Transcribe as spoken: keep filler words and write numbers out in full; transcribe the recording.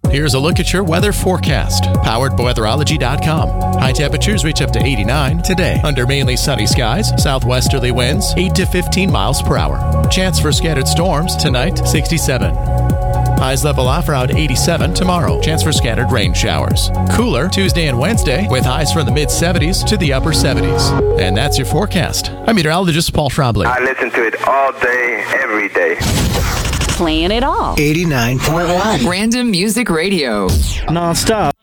Here's a look at your weather forecast, powered by weatherology dot com. High temperatures reach up to eighty-nine today, under mainly sunny skies, southwesterly winds, eight to fifteen miles per hour. Chance for scattered storms tonight, sixty-seven. Highs level off around eighty-seven tomorrow. Chance for scattered rain showers. Cooler Tuesday and Wednesday with highs from the mid seventies to the upper seventies. And that's your forecast. I'm meteorologist Paul Trombley. I listen to it all day, every day. Playing it all. eighty-nine point one. Random Music Radio. Non-stop.